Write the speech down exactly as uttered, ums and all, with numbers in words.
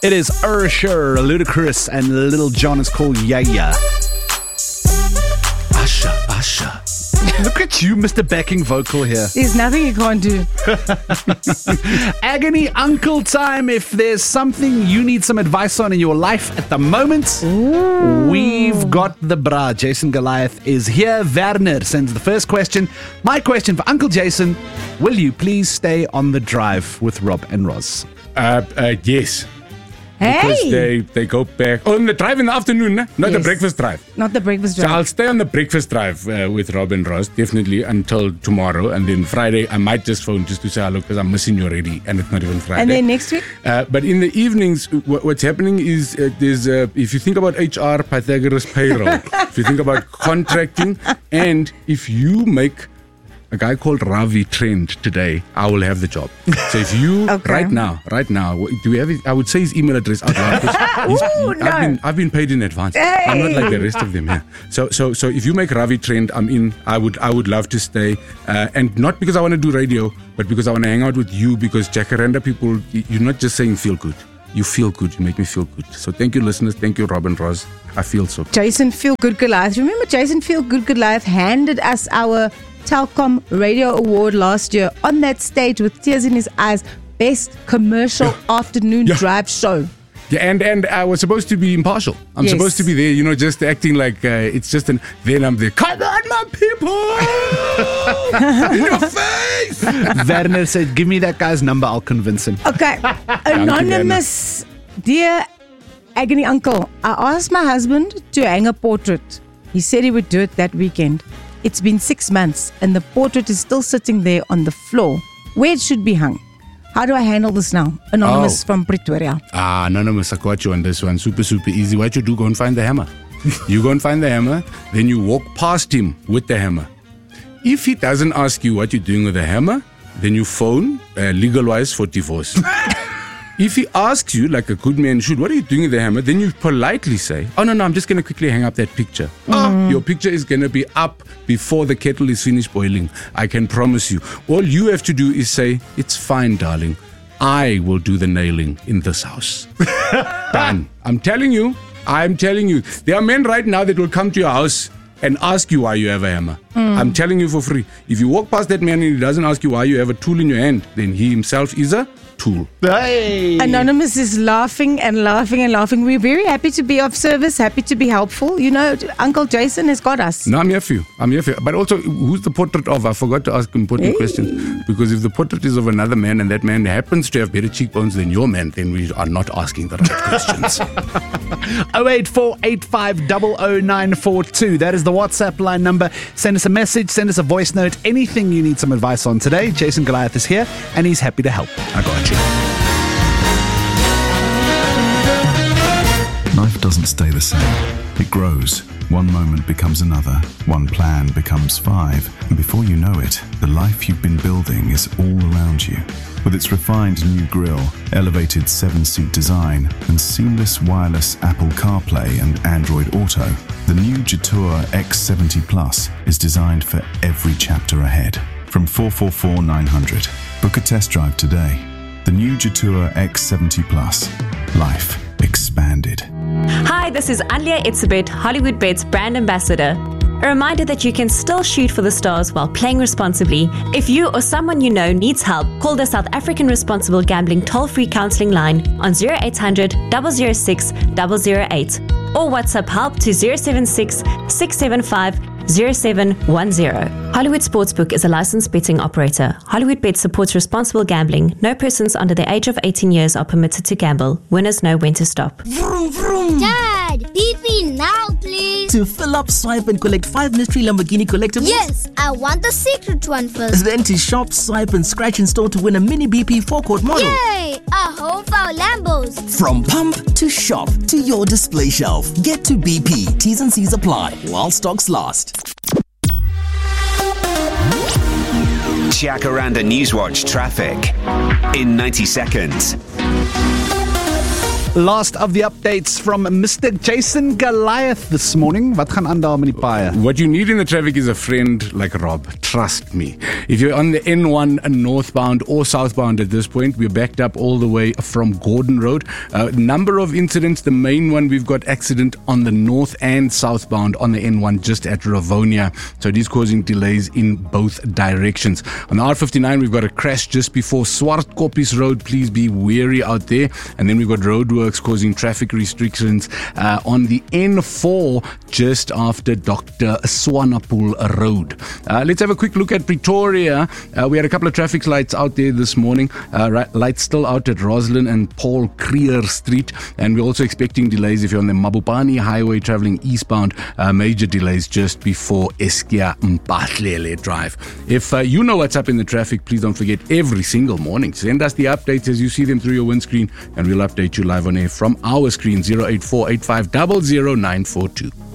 It is Usher, Ludacris, and Little John is called Yaya. Usher, Usher. Look at you, Mister Backing Vocal here. There's nothing you can't do. Agony Uncle time. If there's something you need some advice on in your life at the moment, Ooh. we've got the bra. Jason Goliath is here. Werner sends the first question. My question for Uncle Jason: will you please stay on the drive with Rob and Roz? Uh, uh, yes. Hey. Because they, they go back on the drive in the afternoon, eh? not Yes. the breakfast drive. Not the breakfast So drive. I'll stay on the breakfast drive uh, with Rob and Ross, definitely until tomorrow. And then Friday, I might just phone just to say hello because I'm missing you already. And it's not even Friday. And then next week? Uh, but in the evenings, w- what's happening is uh, there's, uh, if you think about H R, Pythagoras payroll, if you think about contracting, and if you make a guy called Ravi trend today, I will have the job. So if you, Okay. right now, right now, do we have his, I would say his email address out loud. 'cause he's- Ooh, no. I've, been, I've been paid in advance. I'm not like the rest of them here. So, so, so if you make Ravi trend, I'm in. I would, I would love to stay, uh, and not because I want to do radio, but because I want to hang out with you. Because Jacaranda people, y- you're not just saying feel good. You feel good. You make me feel good. So thank you, listeners. Thank you, Rob and Roz. I feel so good. Jason Feel Good Goliath. Remember, Jason Feel Good Goliath handed us our Telkom Radio Award last year on that stage with tears in his eyes. Best commercial Yeah. afternoon Yeah. drive show. Yeah, and, and I was supposed to be impartial. I'm Yes. supposed to be there, you know, just acting like uh, it's just an. Then I'm there. Come on, my people! In your face! Werner said, give me that guy's number, I'll convince him. Okay. Anonymous. Dear Agony Uncle, I asked my husband to hang a portrait. He said he would do it that weekend. It's been six months and the portrait is still sitting there on the floor where it should be hung. How do I handle this now? Anonymous Oh. from Pretoria. Ah, Anonymous, I got you on this one. Super, super easy. What you do, go and find the hammer. You go and find the hammer, then you walk past him with the hammer. If he doesn't ask you what you're doing with the hammer, then you phone uh, legal-wise for divorce. If he asks you, like a good man should, what are you doing with the hammer? Then you politely say, oh, no, no, I'm just going to quickly hang up that picture. Mm. Oh, your picture is going to be up before the kettle is finished boiling. I can promise you. All you have to do is say, it's fine, darling. I will do the nailing in this house. Done. I'm telling you, I'm telling you. There are men right now that will come to your house and ask you why you have a hammer. Mm. I'm telling you for free. If you walk past that man and he doesn't ask you why you have a tool in your hand, then he himself is a tool. Hey. Anonymous is laughing and laughing and laughing. We're very happy to be of service, happy to be helpful. You know, Uncle Jason has got us. No, I'm here for you. I'm here for you. But also, who's the portrait of? I forgot to ask important Hey. questions. Because if the portrait is of another man and that man happens to have better cheekbones than your man, then we are not asking the right questions. oh eight four eight five zero zero nine four two. That is the WhatsApp line number. Send us a message, send us a voice note, anything you need some advice on today. Jason Goliath is here and he's happy to help. I got you. Life doesn't stay the same. It grows. One moment becomes another. One plan becomes five. And before you know it, the life you've been building is all around you. With its refined new grille, elevated seven-seat design, and seamless wireless Apple CarPlay and Android Auto, the new Jetour X seventy Plus is designed for every chapter ahead. From four four four nine hundred. Book a test drive today. The new Jetour X seventy Plus. Life expanded. Hi, this is Anlia Itzebet, Hollywood Bed's brand ambassador. A reminder that you can still shoot for the stars while playing responsibly. If you or someone you know needs help, call the South African Responsible Gambling toll-free counseling line on zero eight hundred, zero zero six, zero zero eight or WhatsApp help to zero seven six, six seven five, zero seven one zero. Hollywood Sportsbook is a licensed betting operator. Hollywood Bet supports responsible gambling. No persons under the age of eighteen years are permitted to gamble. Winners know when to stop. Vroom, vroom. Dad, B P now, please. To fill up, swipe and collect five mystery Lamborghini collectibles? Yes, I want the secret one first. Then to shop, swipe and scratch in store to win a mini B P forecourt model. Yay! A home for our Lambos. From pump to shop to your display shelf. Get to B P. T's and C's apply while stocks last. Jacaranda Newswatch traffic in ninety seconds. Last of the updates from Mister Jason Goliath this morning. Wat gaan aan daar met die paaie? What you need in the traffic is a friend like Rob. Trust me. If you're on the N one northbound or southbound at this point, we're backed up all the way from Gordon Road. A uh, number of incidents. The main one, we've got accident on the north and southbound on the N one just at Ravonia. So it is causing delays in both directions. On the R fifty-nine, we've got a crash just before Swartkoppies Road. Please be wary out there. And then we've got roadworks causing traffic restrictions uh, on the N four just after Doctor Swanepoel Road. Uh, let's have a quick look at Pretoria. Uh, we had a couple of traffic lights out there this morning. Uh, right, lights still out at Roslyn and Paul Creer Street. And we're also expecting delays if you're on the Mabopane Highway traveling eastbound. Uh, major delays just before Eskia Mpatlele Drive. If uh, you know what's up in the traffic, please don't forget every single morning. Send us the updates as you see them through your windscreen and we'll update you live on air from our screen. zero eight four eight five zero zero nine four two.